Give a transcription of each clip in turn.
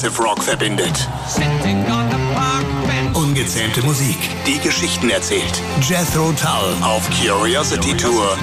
Rock verbindet. Ungezähmte Musik, die Geschichten erzählt. Jethro Tull auf Curiosity Tour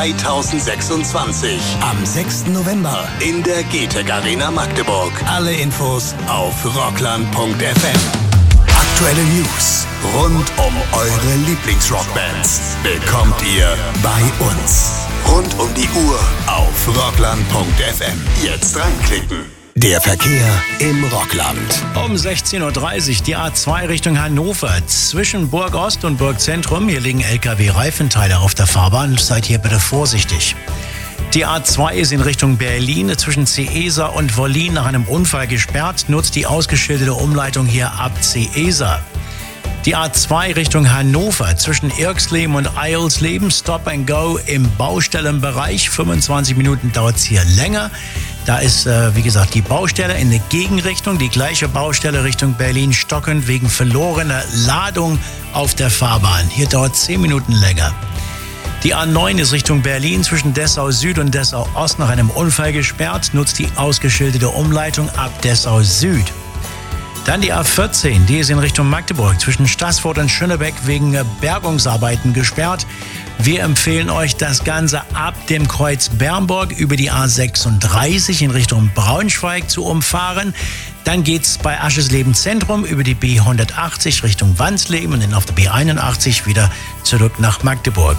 2026. Am 6. November in der GTEC Arena Magdeburg. Alle Infos auf rockland.fm. Aktuelle News rund um eure Lieblingsrockbands bekommt ihr bei uns. Rund um die Uhr auf rockland.fm. Jetzt reinklicken. Der Verkehr im Rockland. Um 16.30 Uhr die A2 Richtung Hannover. Zwischen Burg Ost und Burg Zentrum. Hier liegen LKW-Reifenteile auf der Fahrbahn. Seid hier bitte vorsichtig. Die A2 ist in Richtung Berlin zwischen Ciesa und Wollin nach einem Unfall gesperrt. Nutzt die ausgeschilderte Umleitung hier ab Ciesa. Die A2 Richtung Hannover zwischen Irxleben und Eilsleben. Stop and Go im Baustellenbereich. 25 Minuten dauert es hier länger. Da ist, wie gesagt, die Baustelle in der Gegenrichtung, die gleiche Baustelle Richtung Berlin stockend wegen verlorener Ladung auf der Fahrbahn. Hier dauert 10 Minuten länger. Die A9 ist Richtung Berlin zwischen Dessau Süd und Dessau Ost nach einem Unfall gesperrt, nutzt die ausgeschilderte Umleitung ab Dessau Süd. Dann die A14, die ist in Richtung Magdeburg zwischen Staßfurt und Schönebeck wegen Bergungsarbeiten gesperrt. Wir empfehlen euch, das Ganze ab dem Kreuz Bernburg über die A36 in Richtung Braunschweig zu umfahren. Dann geht's bei Aschersleben Zentrum über die B180 Richtung Wansleben und dann auf der B81 wieder zurück nach Magdeburg.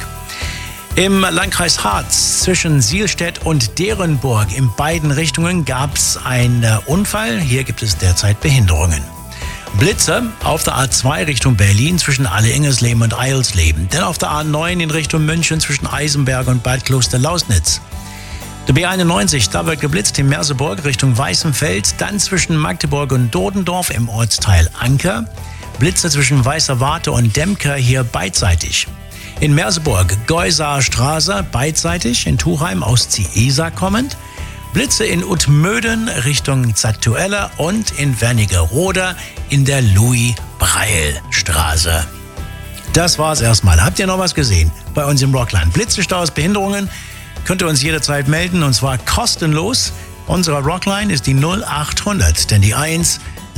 Im Landkreis Harz zwischen Sielstedt und Derenburg in beiden Richtungen gab es einen Unfall. Hier gibt es derzeit Behinderungen. Blitze auf der A2 Richtung Berlin zwischen Alle-Ingersleben und Eilsleben. Dann auf der A9 in Richtung München zwischen Eisenberg und Bad Kloster-Lausnitz. Der B91, da wird geblitzt in Merseburg Richtung Weißenfels. Dann zwischen Magdeburg und Dodendorf im Ortsteil Anker. Blitze zwischen Weißer Warte und Demker hier beidseitig. In Merseburg, Geusaer Straße, beidseitig, in Tuchheim aus Ciesa kommend. Blitze in Utmöden Richtung Zatuella und in Wernigerode in der Louis-Breil-Straße. Das war's erstmal. Habt ihr noch was gesehen bei uns im Rockland? Blitzestaus, Behinderungen könnt ihr uns jederzeit melden und zwar kostenlos. Unsere Rockline ist die 0800, denn die 1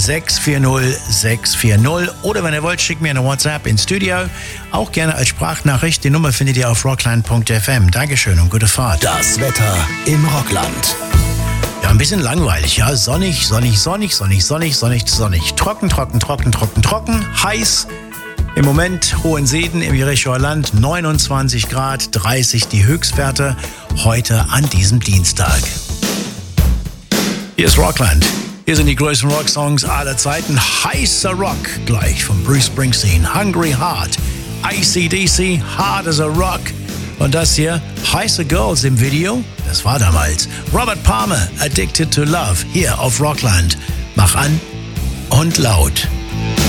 640 640 oder wenn ihr wollt, schickt mir eine WhatsApp ins Studio. Auch gerne als Sprachnachricht. Die Nummer findet ihr auf rockland.fm. Dankeschön und gute Fahrt. Das Wetter im Rockland. Ja, ein bisschen langweilig, ja. Sonnig, sonnig, sonnig, sonnig, sonnig, sonnig, sonnig. Trocken, trocken, trocken, trocken, trocken. Heiß. Im Moment Hohenseeden im Jerichoer Land 29 Grad, 30 die Höchstwerte heute an diesem Dienstag. Hier ist Rockland. Hier sind die größten Rock-Songs aller Zeiten. Heißer Rock gleich von Bruce Springsteen. Hungry Heart. AC/DC, Hard as a Rock. Und das hier, heiße Girls im Video. Das war damals. Robert Palmer, Addicted to Love. Hier auf Rockland. Mach an und laut.